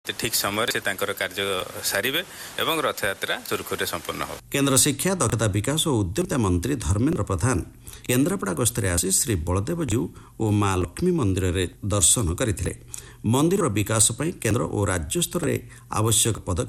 ଠିକ୍ ସମୟରେ ସେ ତାଙ୍କର କାର୍ଯ୍ୟ ସାରିବେ ଏବଂ ରଥଯାତ୍ରା ସୁରୁଖୁରୁରେ ସମ୍ପନ୍ନ ହେବ। କେନ୍ଦ୍ର ଶିକ୍ଷା ଦକ୍ଷତା ବିକାଶ ଓ ଉଦ୍ୟମିତା ମନ୍ତ୍ରୀ ଧର୍ମେନ୍ଦ୍ର ପ୍ରଧାନ କେନ୍ଦ୍ରାପଡ଼ା ଗସ୍ତରେ ଆସି ଶ୍ରୀ ବଳଦେବଜୀଉ ଓ ମା ଲକ୍ଷ୍ମୀ ମନ୍ଦିରରେ ଦର୍ଶନ କରିଥିଲେ। ମନ୍ଦିରର ବିକାଶ ପାଇଁ କେନ୍ଦ୍ର ଓ ରାଜ୍ୟ ସ୍ତରରେ ଆବଶ୍ୟକ ପଦକ୍ଷେପ